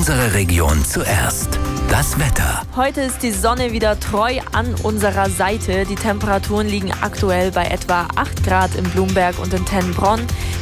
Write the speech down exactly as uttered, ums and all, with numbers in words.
Unsere Region zuerst. Das Wetter. Heute ist die Sonne wieder treu an unserer Seite. Die Temperaturen liegen aktuell bei etwa acht Grad in Blumberg und in Tennenbronn.